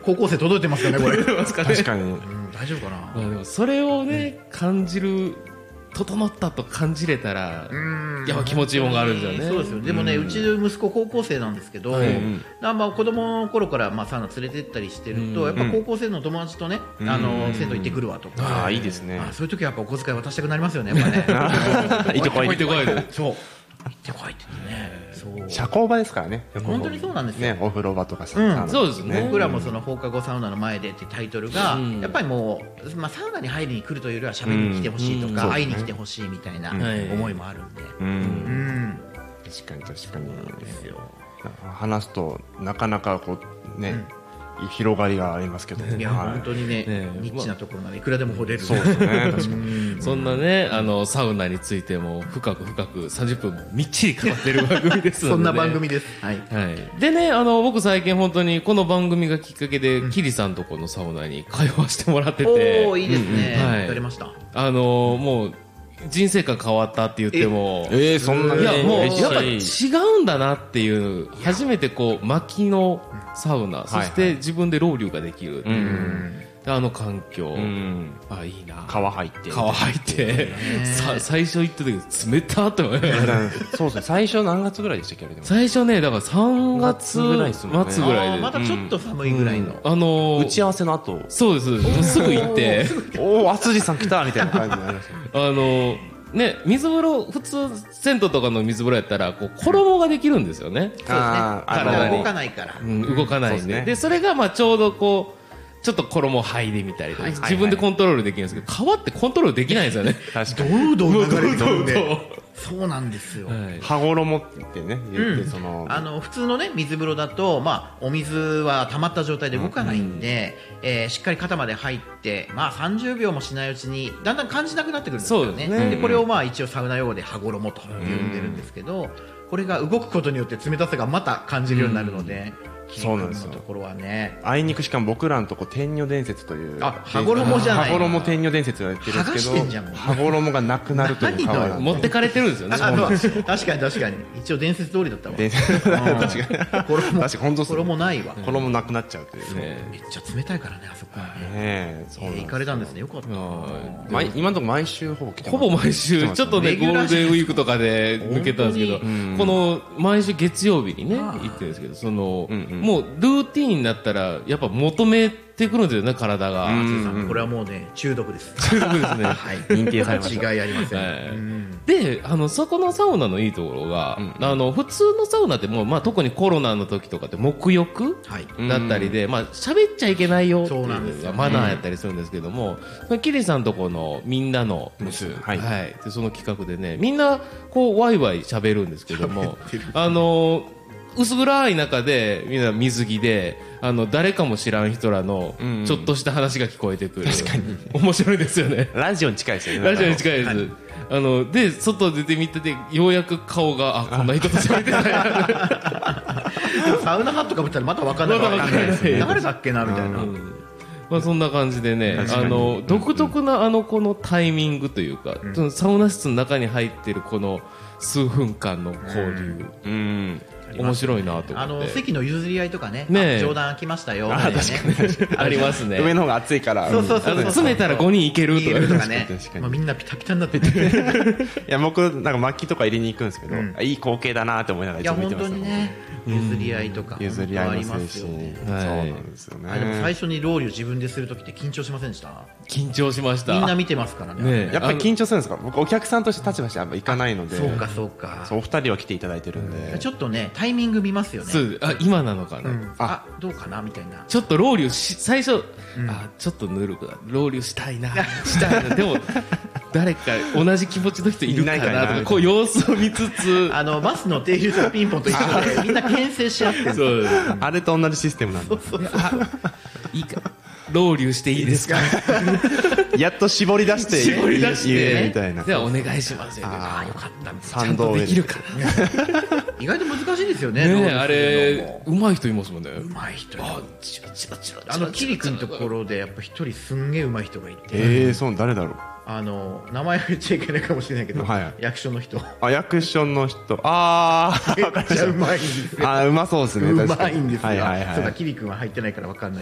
高校生届いてますよねこれ。 確かに、 大丈夫かな。 でもそれをね、感じる、整ったと感じれたら、やっぱ気持ちいいものがあるんですよね。 そうですよ。でもね、うちの息子高校生なんですけど、まあ子供の頃からまあサウナ連れて行ったりしてると、やっぱ高校生の友達とね、銭湯行ってくるわとか。 ああ、いいですね。 そういう時はやっぱお小遣い渡したくなりますよね。やっぱね。 行ってこい。 行ってこい。 そう。行ってこいってね。そう。 社交場ですからね。 本当にそうなんですよ。 ね、お風呂場とかそうですね。 僕らもその放課後サウナの前でってタイトルが、やっぱりもう、まあサウナに入りに来るというよりは喋りに来てほしいとか、会いに来てほしいみたいな思いもあるんで。 確かに確かに。話すとなかなかこうね、広がりがありますけど。 いや本当にね、ニッチなところならいくらでも掘れる。 そうですね。確かに。 そんなね、サウナについても深く30分みっちり語ってる番組ですので、 そんな番組です。はい。 でね、僕最近本当にこの番組がきっかけで、キリさんとこのサウナに通わせてもらってて。 おー、いいですね。わかりました。 もう、人生観変わったって言っても、 そんなに。 いや、もう、やっぱ違うんだなっていう、初めてこう、薪のサウナ、そして自分でロウリュができる。環境。いいな。 川入って。 最初行った時、冷たって思いました。 そうですね。最初何月ぐらいでしたっけ？ 最初ね、だから3月ぐらいですもんね。 末ぐらいで。 まだちょっと寒いぐらいの。 打ち合わせの後。 そうです。すぐ行って。 おー、厚地さん来たみたいな感じになりました。 ね、水風呂、普通、銭湯とかの水風呂やったら、こう、衣ができるんですよね。 そうですね。体動かないから。 動かないんで。で、それが、まあ、ちょうどこう、ちょっと衣を剥いでみたりとか、自分でコントロールできるんですけど、皮ってコントロールできないんですよね。 確かに。 どう流れてるんで。そうなんですよ。 羽衣ってね、言って普通のね、水風呂だと、まあ、お水は溜まった状態で動かないんで、しっかり肩まで入って、まあ、30秒もしないうちに、だんだん感じなくなってくるんですよね。で、これをまあ、一応サウナ用語で羽衣と呼んでるんですけど、これが動くことによって冷たさがまた感じるようになるので、 そうなんですよ。 ところはね。 あいにくしかも僕らのとこ天女伝説という。 羽衣じゃない。 羽衣天女伝説が言ってるんですけど、羽衣がなくなるという川が。 持ってかれてるんですよね。 確かに。一応伝説通りだったわ。 確かに。本当衣ないわ。 衣なくなっちゃうというね。めっちゃ冷たいからね、あそこはね。 行かれたんですね。よかった。 今のとこ毎週ほぼ来てます。 ほぼ毎週、ちょっとね、ゴールデンウィークとかで抜けたんですけど、この、毎週月曜日にね、行ってるんですけど、もう、ルーティーンになったら、やっぱ求めてくるんですよね、体が。 これはもうね、中毒です。 中毒ですね。 はい。認定されました。違いありません。で、そこのサウナのいいところが、普通のサウナってもう、まあ特にコロナの時とかって沐浴だったりで、まあ喋っちゃいけないよっていうのがマナーやったりするんですけども、キリさんとこのみんなのはい。で、その企画でね、みんな、こう、ワイワイ喋るんですけども、薄暗い中で、みんな水着で、誰かも知らん人らの、ちょっとした話が聞こえてくる。 確かに。 面白いですよね。 ラジオに近いですよね。 ラジオに近いです。で、外出てみてて、ようやく顔が、こんな人と喋ってたやサウナハットかぶったらまた分かんない。誰だっけなみたいな。 まあそんな感じでね、独特なこのタイミングというか、サウナ室の中に入ってるこの数分間の交流。面白いなと思って。 席の譲り合いとかね、冗談空きましたよ。 ありますね。 上の方が暑いから。 詰めたら5人いけるとかね。みんなピタピタになってて。 いや、僕、なんか薪とか入れに行くんですけど、いい光景だなって思いながらいつも見てます。 いや、本当にね。譲り合いとか。 譲り合いの精神。そうなんですよね。 でも最初にロウリュ自分でするときって緊張しませんでした？ 緊張しました。 みんな見てますからね。 やっぱり緊張するんですか？僕、お客さんとして立場して行かないので。 そうか、そうか。 お二人は来ていただいてるんで。 ちょっとね、タイミング見ますよね。 今なのかな。 どうかなみたいな。 ちょっとロウリュ最初、ちょっとぬるくなロウリュしたいな。したいな。でも、誰か同じ気持ちの人いるかなとか、こう様子を見つつ。 バスの停留所ピンポンと一緒で、みんな牽制し合ってる。 あれと同じシステムなんだ。 いいか。ロウリュしていいですか？ やっと絞り出してみたいな。 ではお願いしますよ。ああ、よかった。ちゃんとできるかな。意外と難しいですよね。 ね、あれ上手い人いますもんね。 上手い人。キリ君のところでやっぱ一人すんげえ上手い人がいて。 そう誰だろう。 名前言っちゃいけないかもしれないけど、役所の人。 役所の人。めっちゃうまいんですよ。 うまそうですね。 うまいんですよ。そうだ、キリ君は入ってないから分かんない